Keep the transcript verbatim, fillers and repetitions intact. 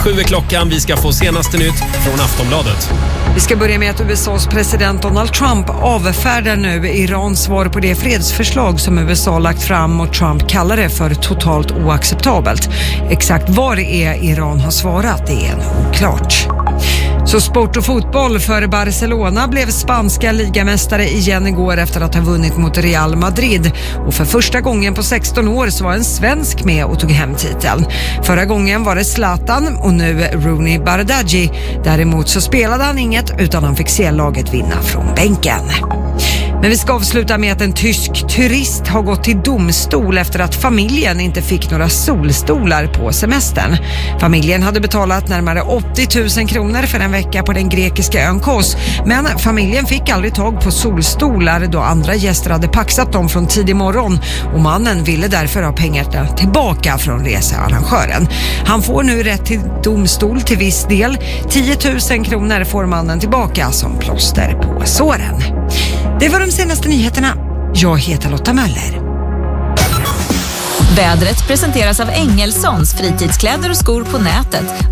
Sju är klockan, vi ska få senaste nytt från Aftonbladet. Vi ska börja med att U S A:s president Donald Trump avfärdar nu Irans svar på det fredsförslag som U S A lagt fram, och Trump kallar det för totalt oacceptabelt. Exakt vad det är Iran har svarat, det är oklart. Så sport och fotboll, för Barcelona blev spanska ligamästare igen igår efter att ha vunnit mot Real Madrid. Och för första gången på sexton år så var en svensk med och tog hem titeln. Förra gången var det Zlatan och nu Rooney Bardghji. Däremot så spelade han inget utan han fick se laget vinna från bänken. Men vi ska avsluta med att en tysk turist har gått till domstol efter att familjen inte fick några solstolar på semestern. Familjen hade betalat närmare åttio tusen kronor för en vecka på den grekiska ön Kos, men familjen fick aldrig tag på solstolar då andra gäster hade paxat dem från tidig morgon, och mannen ville därför ha pengarna tillbaka från researrangören. Han får nu rätt till domstol till viss del. tio tusen kronor får mannen tillbaka som plåster på såren. Det var de senaste nyheterna. Jag heter Lotta Möller. Vädret presenteras av Engelsons fritidskläder och skor på nätet